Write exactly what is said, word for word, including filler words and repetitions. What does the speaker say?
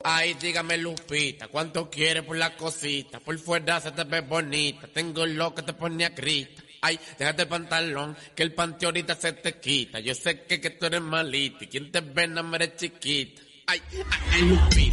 Ay, dígame Lupita, ¿cuánto quieres por la cosita? Por fuera se te ve bonita, tengo lo que te pone a grita. Ay, déjate el pantalón, que el panty ahorita se te quita. Yo sé que, que tú eres malita y quien te ve no me eres chiquita. Ay, ay, ay, Lupita.